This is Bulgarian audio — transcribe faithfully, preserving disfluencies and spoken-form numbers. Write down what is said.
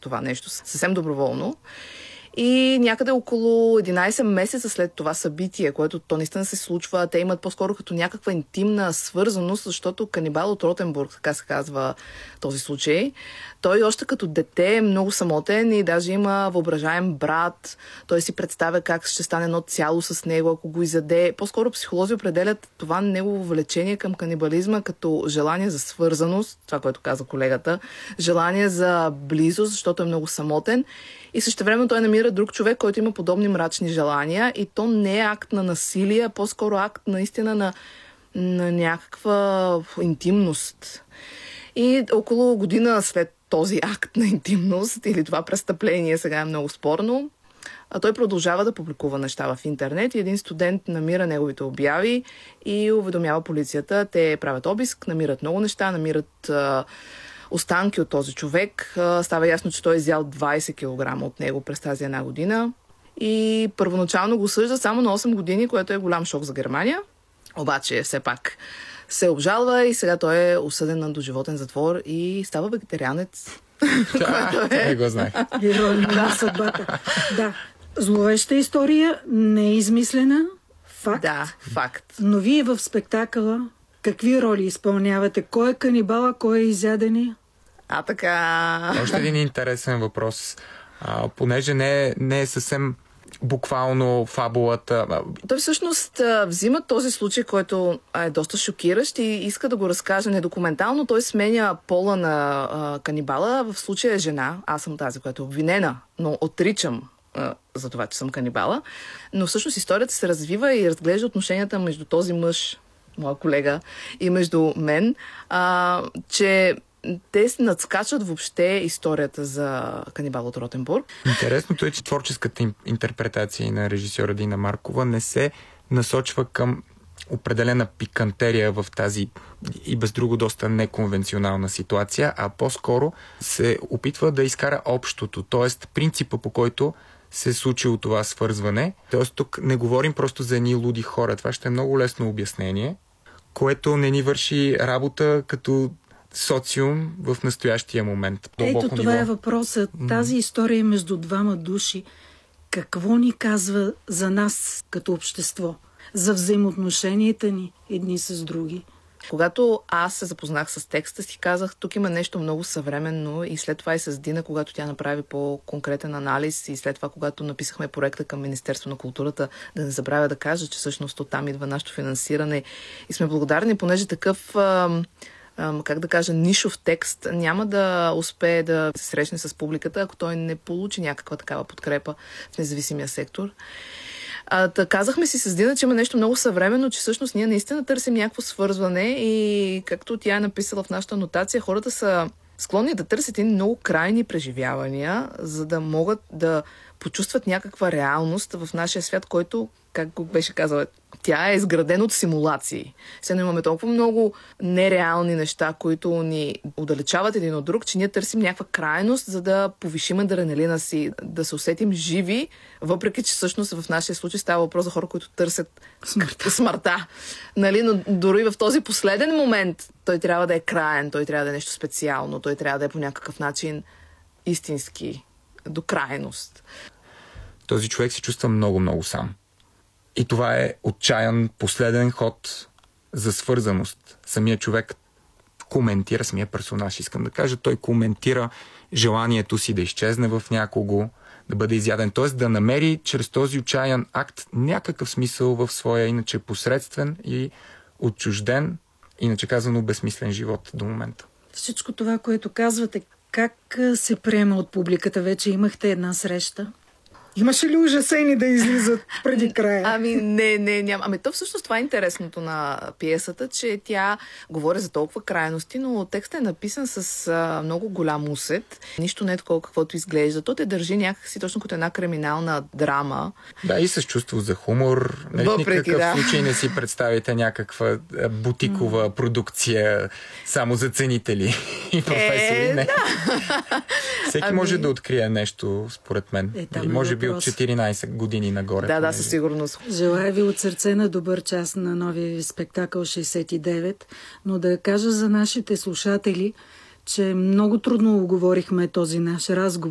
това нещо съвсем доброволно. И някъде около единайсет месеца след това събитие, което то наистина се случва, те имат по-скоро като някаква интимна свързаност, защото канибал от Ротенбург, така се казва този случай, той още като дете е много самотен и даже има въображаем брат. Той си представя как ще стане едно цяло с него, ако го изяде. По-скоро психолози определят това негово влечение към канибализма като желание за свързаност, това, което каза колегата, желание за близост, защото е много самотен. И същевременно той намира друг човек, който има подобни мрачни желания и то не е акт на насилие, а по-скоро акт наистина на, на някаква интимност. И около година след този акт на интимност или това престъпление, сега е много спорно, а той продължава да публикува неща в интернет и един студент намира неговите обяви и уведомява полицията. Те правят обиск, намират много неща, намират а, останки от този човек. А, става ясно, че той е изял двайсет килограма от него през тази една година. И първоначално го съжда само на осем години, което е голям шок за Германия. Обаче все пак се обжалва и сега той е осъден на доживотен затвор и става вегетарианец. Да, не го знаех. Ирония на съдбата. Да, зловеща история, не е измислена, факт. Да, факт. Но вие в спектакъла какви роли изпълнявате? Кой е канибала, кой е изядени? А така... Още един интересен въпрос. А, понеже не е, не е съвсем буквално фабулата. Той всъщност взима този случай, който е доста шокиращ и иска да го разкаже недокументално. Той сменя пола на а, канибала. В случая е жена. Аз съм тази, която е обвинена, но отричам а, за това, че съм канибала. Но всъщност историята се развива и разглежда отношенията между този мъж, моя колега, и между мен, а, че те надскачат въобще историята за канибал от Ротенбург. Интересното е, че творческата интерпретация на режисьора Дина Маркова не се насочва към определена пикантерия в тази и без друго доста неконвенционална ситуация, а по-скоро се опитва да изкара общото, т.е. принципа, по който се е случило това свързване. Т.е. тук не говорим просто за едни луди хора. Това ще е много лесно обяснение, което не ни върши работа като социум в настоящия момент. Ето това ниво. е въпросът. Тази история е между двама души. Какво ни казва за нас като общество? За взаимоотношенията ни едни с други? Когато аз се запознах с текста си, казах, тук има нещо много съвременно и след това и с Дина, когато тя направи по-конкретен анализ и след това, когато написахме проекта към Министерство на културата, да не забравя да кажа, че всъщност оттам идва нашето финансиране и сме благодарни, понеже такъв... как да кажа, нишов текст няма да успее да се срещне с публиката, ако той не получи някаква такава подкрепа в независимия сектор. А, да, казахме си с Дина, че има нещо много съвременно, че всъщност ние наистина търсим някакво свързване и както тя е написала в нашата анотация, хората са склонни да търсят и много крайни преживявания, за да могат да почувстват някаква реалност в нашия свят, който, как го беше казала, тя е изградена от симулации. Сега имаме толкова много нереални неща, които ни отдалечават един от друг, че ние търсим някаква крайност, за да повишим адреналина си, да се усетим живи, въпреки че всъщност в нашия случай става въпрос за хора, които търсят смъртта. смъртта. Нали? Но дори в този последен момент той трябва да е краен, той трябва да е нещо специално, той трябва да е по някакъв начин истински, до крайност. Този човек се чувства много-много сам. И това е отчаян последен ход за свързаност. Самия човек коментира, самия персонаж, искам да кажа, той коментира желанието си да изчезне в някого, да бъде изяден. Т.е. да намери чрез този отчаян акт някакъв смисъл в своя иначе посредствен и отчужден, иначе казано безсмислен живот до момента. Всичко това, което казвате, как се приема от публиката? Вече имахте една среща. Имаше ли ужасени да излизат преди края? Ами не, не, няма. Ами то всъщност това е интересното на пиесата, че тя говори за толкова крайности, но текстът е написан с а, много голям усет. Нищо не е такова, каквото изглежда. То те държи някакси точно като една криминална драма. Да, и с чувство за хумор. Нали, в никакъв да. случай не си представите някаква бутикова продукция само за ценители и професори. Е, не. Да. Всеки ами... може да открие нещо, според мен. Е, и може би от четиринайсет години нагоре. Да, да, със сигурност. Желая ви от сърце на добър час на новия ви спектакъл шейсет и девет, но да кажа за нашите слушатели, че много трудно оговорихме този наш разговор.